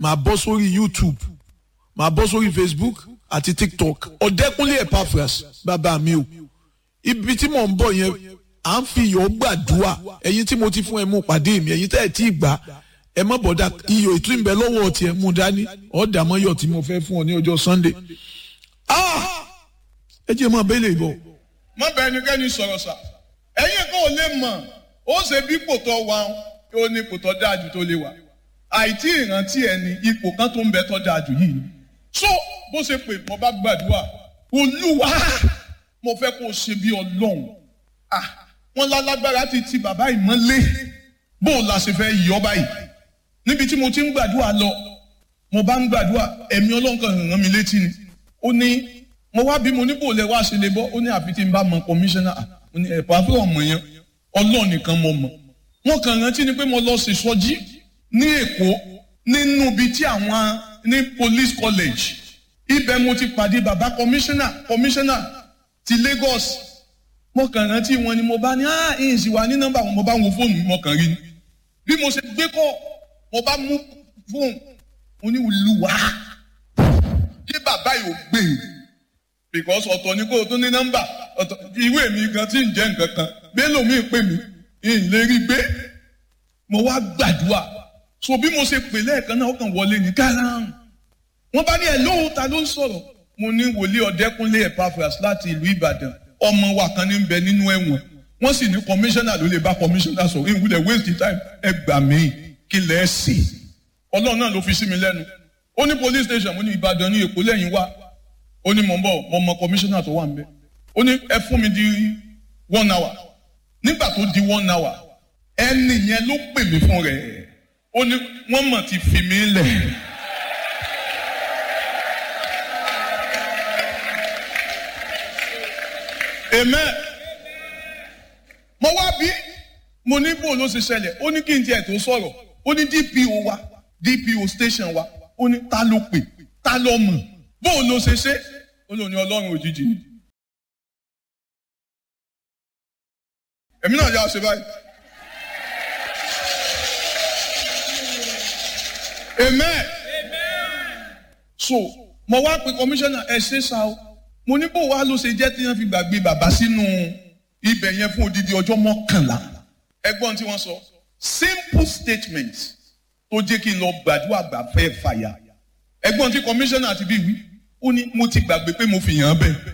màá bọ́ sórí YouTube, màá bọ́ sórí Facebook àti TikTok. Ọ̀dẹ́kúnlé Epaphras bàbá mi o. Ibi tí mò ń bọ̀ yẹn à ń fi iyọ̀ gbàdúrà. Ẹ̀yin tí mo ti fún ẹ mú pàdé mi, ẹ̀yin tẹ́ ẹ tí ì gbà ẹ má bọ̀dá iyọ̀ ìtú ìbẹ̀ lọ́wọ́ ọtí ẹ mú dání. Ọ̀dà mọ́yọ̀ tí mo fẹ́ fún ọ ní ọjọ́ Sunday. Ẹ jẹ́ mọ́ abẹ́lé ìbọ̀. Má bẹ ẹnikẹ́ni sọ̀rọ̀ sà. Ẹ̀yin kan ò lè mọ̀, ó ṣe bí ipò tó wà ó ní ipò tó dáa jù tó lè wà. Àìtí ìrántí ẹni ipò kan tó ń bẹ tó dáa jù yìí ni. So bó ṣe pè mo bá gbàdúrà, Olúwa mo fẹ́ kó o ṣe bí Ọlọ́run. Wọ́n lálágbára ti bàbá ìmọ̀lé. Bó o la ṣe fẹ́ yọ báyìí. Níbi tí mo ti ń gbàdúrà lọ, mo bá ń gbàdúrà, ẹ̀mí Ọlọ́run kan ràn mí létí ni. Ó ní mo wá bí mo ní bò lẹ wá ṣe lè bọ́, ó ní àfi tí n bá mọ kọmíṣánná, ó ní ẹ̀pà fún ọmọ yẹn, Ọlọ́run nìkan mo mọ̀. Wọ́n kàn rántí ni pé mo lọ sí sọ́jí ní Èkó nínú ibi tí àwọn ní police college. Ibẹ̀ mo ti pàdé bàbá kọmíṣánná ti Lagos. Mo kàn rántí wọn ni mo bá ní ìyìn sì wà ní nọ́mbà wọn, mo bá wo fóònù mo kàn rí ni. Bí mo ṣe gbé kọ́, mo bá mú fóònù, mo ní Olúwa kí bàbá yìí ò gbé e. Because ọ̀tọ̀ ni kó o tún ní nọ́mbà, ìwé mi gan tí ń jẹ́ nǹkan kan, bẹ́ẹ̀ mi pè mí, ìlérí gbé, mo wá gbàdúrà. So bí mo ṣe pè lẹ́ẹ̀kan náà, ó kàn wọlé ní kárán. Wọ́n bá ní ẹ̀ lóhùn ta ló ń sọ̀rọ̀. Mo ní wòlíì Ọ̀dẹ́kúnlé Epaphras láti ìlú Ìbàdàn. Ọmọ wa kan ní bẹ nínú ẹ̀wọ̀n. Wọ́n sì ní kọmíṣánná ló lè bá kọmíṣánná sọ̀rọ̀. Ìwúlẹ̀ waste time. Ẹ gbà mí kí lẹ̀ sí. Ọlọ́run náà ló fi sí mi lẹ́nu. Ó ní police station, mo ní Ìbàdàn ní Èkó lẹ́yìn wá. Ó ní mò ń bọ̀, mo mọ kọmíṣánná tó wà ń bẹ̀. Ó ní ẹ fún mi di 1 hour. Nígbà tó di 1 hour, ẹni yẹn ló pè mí fún rẹ̀. Ó ní wọ́n mọ̀ ti fi mí lẹ̀. Amen. Mo wá bí mo ní bó ló ṣe ṣẹlẹ̀. Ó ní kí n tiẹ̀ tó sọ̀rọ̀. Ó ní DPO wa, DPO station wa. Ó ní ta ló pè, ta ló mọ̀. Bó ló ṣe ṣe? Ó lò ní Ọlọ́run òjijì ni. Èmi náà yà ṣe báyìí. Amen. So mo wá pe kọmíṣánná ẹ ṣe ṣá o. Mo ní bó wá ló ṣe jẹ́ tí wọ́n fi gbàgbé bàbá sínú ibẹ̀ yẹn fún odidi ọjọ́ 11. Ẹgbọ́n tí wọ́n sọ. Simple statement tó jẹ́ kí n lọ gbàdúrà gbà fẹ́ fàyà. Ẹgbọ́n tí kọmíṣánná ti bí wí. Ó ní mo ti gbàgbé pé mo fi yàn án bẹ́ẹ̀.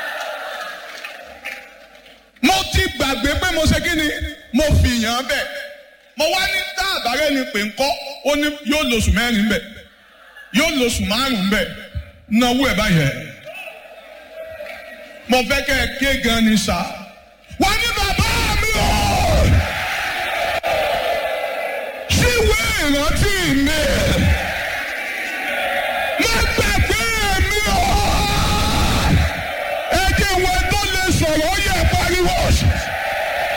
Mo ti gbàgbé pé mo ṣe kí ni mo fi yàn án bẹ́ẹ̀. Mo wá ní tá àbárẹ́ ni pé ńkọ́, ó ní yóò lóṣù 4 bẹ́ẹ̀, yóò lóṣù 5 bẹ́ẹ̀, náwó ẹ̀ báyẹn. Mo fẹ́ kẹ́ ẹ ké gan ni sá. Wọ́n ní bàbá mi o. Ṣíwé ìrántí mi.